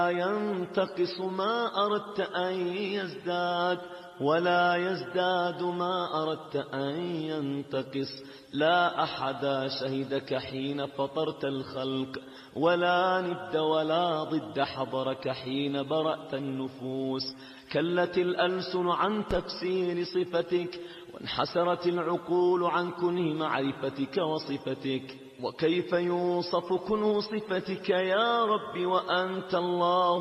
ينتقص ما أردت أن يزداد، ولا يزداد ما أردت أن ينتقص. لا أحد شهدك حين فطرت الخلق، ولا ند ولا ضد حضرك حين برأت النفوس. كلت الألسن عن تفسير صفتك، وانحسرت العقول عن كنه معرفتك وصفتك. وكيف يوصف كنه صفتك يا رب وأنت الله